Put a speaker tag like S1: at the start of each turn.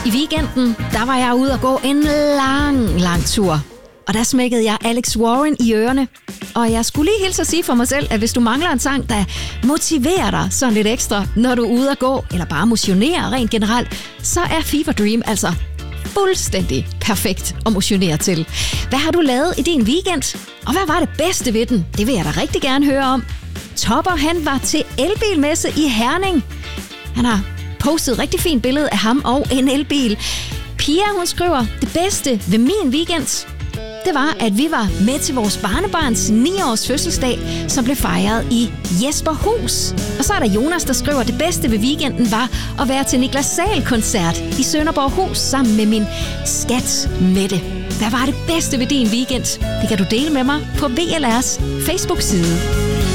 S1: I weekenden, der var jeg ude og gå en lang tur. Og der smækkede jeg Alex Warren i ørerne. Og jeg skulle lige hilse at sige for mig selv, at hvis du mangler en sang, der motiverer dig sådan lidt ekstra, når du er ude at gå, eller bare motionerer rent generelt, så er Fever Dream altså fuldstændig perfekt at motionere til. Hvad har du lavet i din weekend? Og hvad var det bedste ved den? Det vil jeg da rigtig gerne høre om. Topper, han var til elbilmesse i Herning. Han har postet et rigtig fint billede af ham og en elbil. Pia, hun skriver, det bedste ved min weekend, det var, at vi var med til vores barnebarns 9-års fødselsdag, som blev fejret i Jesperhus. Og så er der Jonas, der skriver, at det bedste ved weekenden var at være til Niklas Sahl-koncert i Sønderborghus sammen med min skat Mette. Hvad var det bedste ved din weekend? Det kan du dele med mig på VLR's Facebook-side.